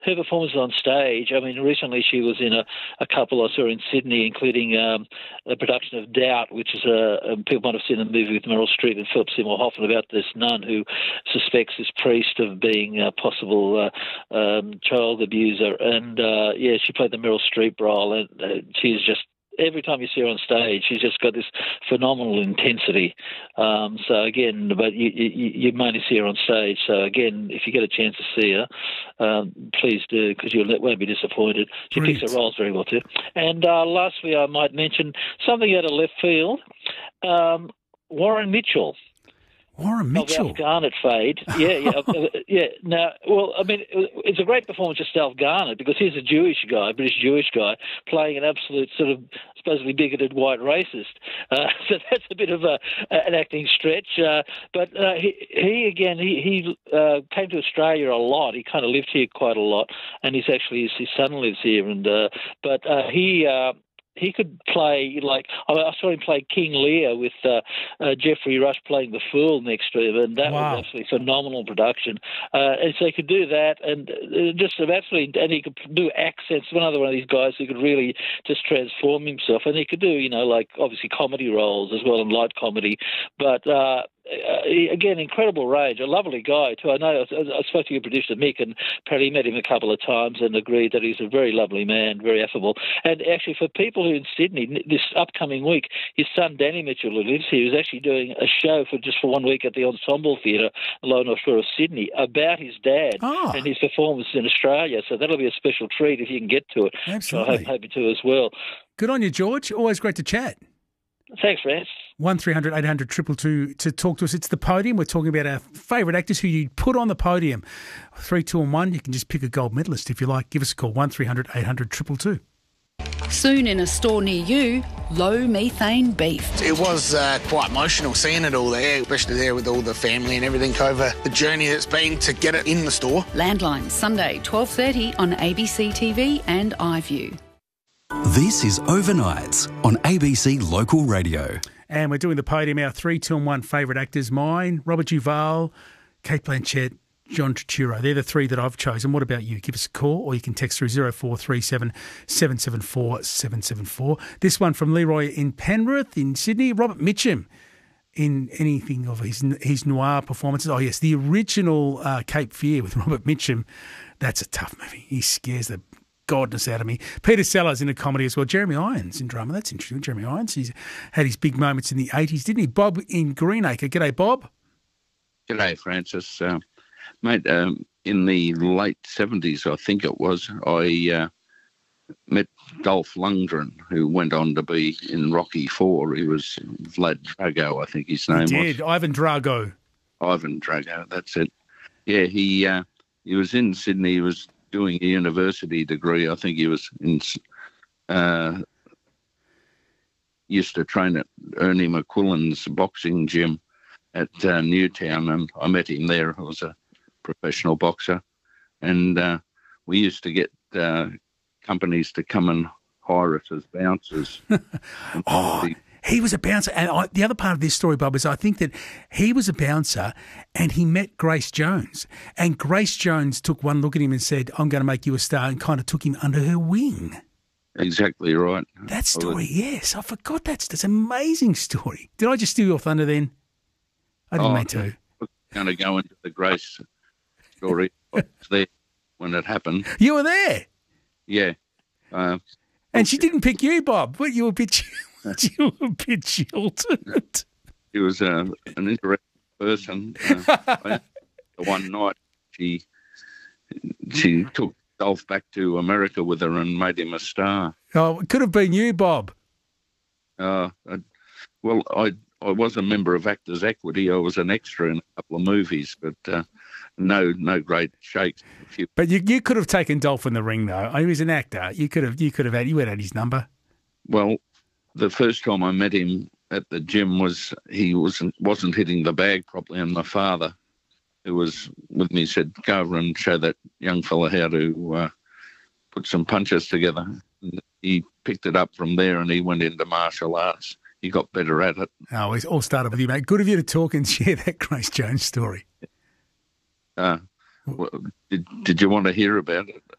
her performances on stage, I mean, recently she was in a couple I saw in Sydney, including a production of Doubt, which is people might have seen the movie with Meryl Streep and Philip Seymour Hoffman about this nun who suspects this priest of being a possible child abuser. And, she played the Meryl Streep role, and she's just, every time you see her on stage, she's just got this phenomenal intensity. So again, but you mainly see her on stage. So again, if you get a chance to see her, please do, because you won't be disappointed. She picks her roles very well too. And lastly, I might mention something out of left field. Warren Mitchell. Warren Mitchell. Of Alf Garnett fade. Yeah. Now, well, I mean, it's a great performance of Alf Garnett because he's a Jewish guy, British Jewish guy, playing an absolute sort of supposedly bigoted white racist. So that's a bit of an acting stretch. But he came to Australia a lot. He kind of lived here quite a lot, and his son lives here. And he could play, like, I saw him play King Lear with Geoffrey Rush playing the Fool next to him, and that was absolutely phenomenal production. And so he could do that, and just absolutely, and he could do accents. Another one of these guys who could really just transform himself, and he could do, like, obviously comedy roles as well, and light comedy, but again, incredible range. A lovely guy too. I know I spoke to your producer Mick, and apparently met him a couple of times and agreed that he's a very lovely man, very affable. And actually, for people who are in Sydney this upcoming week, his son Danny Mitchell, who lives here, is actually doing a show for 1 week at the Ensemble Theatre, Lower North Shore of Sydney, about his dad and his performance in Australia. So that'll be a special treat if you can get to it. Absolutely. So I hope you do as well. Good on you, George. Always great to chat. Thanks, Rance. 1300 800 222 to talk to us. It's the podium. We're talking about our favourite actors who you put on the podium. 3, 2 and 1. You can just pick a gold medalist if you like. Give us a call, 1300 800 222. Soon in a store near you, low methane beef. It was quite emotional seeing it all there, especially there with all the family and everything over the journey that's been to get it in the store. Landline, Sunday, 12:30 on ABC TV and iView. This is Overnights on ABC Local Radio. And we're doing the podium, our 3, 2 and 1 favourite actors. Mine, Robert Duvall, Kate Blanchett, John Turturro. They're the 3 that I've chosen. What about you? Give us a call, or you can text through 0437 774 774. This one from Leroy in Penrith in Sydney. Robert Mitchum, in anything of his noir performances. Oh, yes, the original Cape Fear with Robert Mitchum. That's a tough movie. He scares the godness out of me. Peter Sellers in a comedy as well. Jeremy Irons in drama. That's interesting. Jeremy Irons, he's had his big moments in the 80s, didn't he? Bob in Greenacre. G'day, Bob. G'day, Francis. Mate, in the late 70s, I think it was, I met Dolph Lundgren, who went on to be in Rocky IV. He was Vlad Drago, I think his name was. He did. Ivan Drago. Ivan Drago, that's it. Yeah, he was in Sydney. He was doing a university degree. I think he was used to train at Ernie McQuillan's boxing gym at Newtown, and I met him there. I was a professional boxer, and we used to get companies to come and hire us as bouncers. He was a bouncer. And the other part of this story, Bob, is I think that he was a bouncer and he met Grace Jones. And Grace Jones took one look at him and said, I'm going to make you a star, and kind of took him under her wing. Exactly right. That story, yes. I forgot that's an amazing story. Did I just steal your thunder then? I didn't mean to. I'm going to go into the Grace story. I was there when it happened. You were there? Yeah. And she didn't pick you, Bob. What, you were a bit... You were a bit jilted. He was an interesting person. One night she took Dolph back to America with her and made him a star. Oh, it could have been you, Bob. I was a member of Actors Equity. I was an extra in a couple of movies, but no great shakes. But you could have taken Dolph in the ring, though. He was an actor. You would have had his number. Well, the first time I met him at the gym he wasn't hitting the bag properly, and my father, who was with me, said, "Go over and show that young fella how to put some punches together." And he picked it up from there, and he went into martial arts. He got better at it. Oh, it all started with you, mate. Good of you to talk and share that Grace Jones story. Did you want to hear about it?